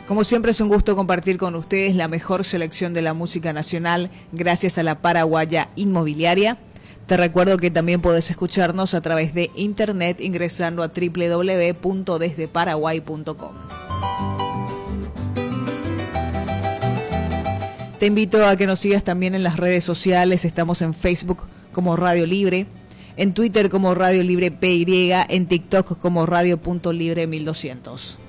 Como siempre es un gusto compartir con ustedes la mejor selección de la música nacional gracias a la Paraguaya Inmobiliaria. Te recuerdo que también podés escucharnos a través de internet ingresando a www.desdeparaguay.com. Te invito a que nos sigas también en las redes sociales. Estamos en Facebook como Radio Libre, en Twitter como Radio Libre PY, en TikTok como Radio.Libre 1200.